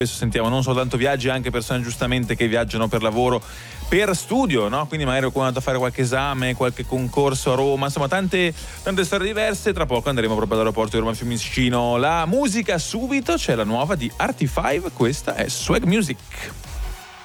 spesso sentiamo non soltanto viaggi, anche persone giustamente che viaggiano per lavoro, per studio, no? Quindi magari qualcuno è andato a fare qualche esame, qualche concorso a Roma, insomma tante storie diverse. Tra poco andremo proprio all'aeroporto di Roma Fiumicino. La musica subito, c'è la nuova di Artie5, questa è Swag Music.